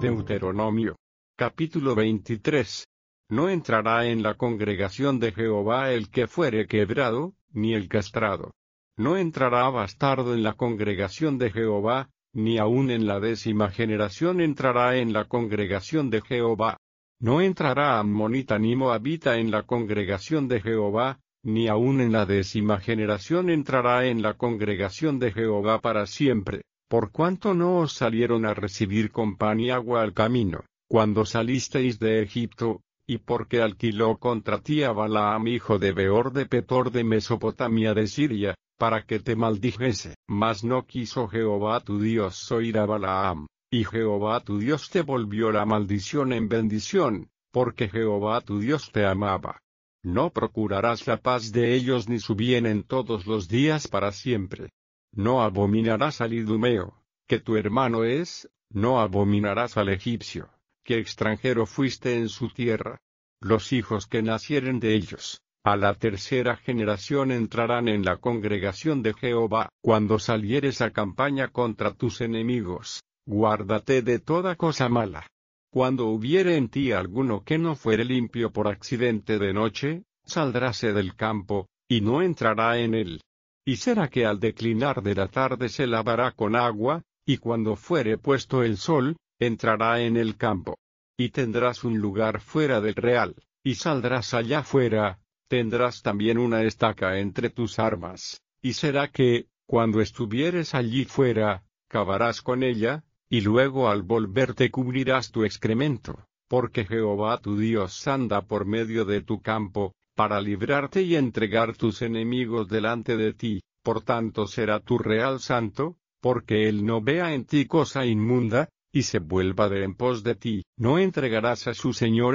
Deuteronomio. Capítulo 23. No entrará en la congregación de Jehová el que fuere quebrado, ni el castrado. No entrará bastardo en la congregación de Jehová, ni aun en la 10ª generación entrará en la congregación de Jehová. No entrará ammonita ni moabita en la congregación de Jehová, ni aun en la 10ª generación entrará en la congregación de Jehová para siempre, por cuanto no os salieron a recibir con pan y agua al camino, cuando salisteis de Egipto, y porque alquiló contra ti a Balaam hijo de Beor de Petor de Mesopotamia de Siria, para que te maldijese. Mas no quiso Jehová tu Dios oír a Balaam, y Jehová tu Dios te volvió la maldición en bendición, porque Jehová tu Dios te amaba. No procurarás la paz de ellos ni su bien en todos los días para siempre. No abominarás al idumeo, que tu hermano es, no abominarás al egipcio, que extranjero fuiste en su tierra. Los hijos que nacieren de ellos, a la 3ª generación entrarán en la congregación de Jehová. Cuando salieres a campaña contra tus enemigos, guárdate de toda cosa mala. Cuando hubiere en ti alguno que no fuere limpio por accidente de noche, saldráse del campo, y no entrará en él. Y será que al declinar de la tarde se lavará con agua, y cuando fuere puesto el sol, entrará en el campo. Y tendrás un lugar fuera del real, y saldrás allá fuera, tendrás también una estaca entre tus armas, y será que, cuando estuvieres allí fuera, cavarás con ella, y luego al volverte cubrirás tu excremento, porque Jehová tu Dios anda por medio de tu campo, para librarte y entregar tus enemigos delante de ti, por tanto será tu real santo, porque él no vea en ti cosa inmunda, y se vuelva de en pos de ti. No entregarás a su señor